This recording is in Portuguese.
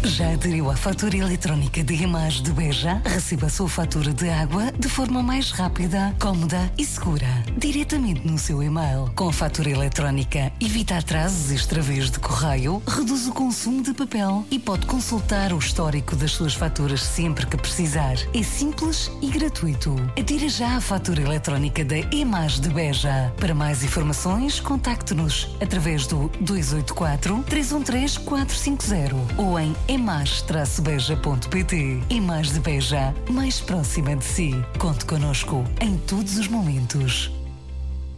Já aderiu à fatura eletrónica de EMAS de Beja? Receba a sua fatura de água de forma mais rápida, cómoda e segura, diretamente no seu e-mail. Com a fatura eletrónica, evita atrasos e extravios de correio, reduz o consumo de papel e pode consultar o histórico das suas faturas sempre que precisar. É simples e gratuito. Adira já à fatura eletrónica da EMAS de Beja. Para mais informações, contacte-nos através do 284 313 450 ou em emas-beja.pt. EMAS de Beja, mais próxima de si. Conte connosco em todos os momentos.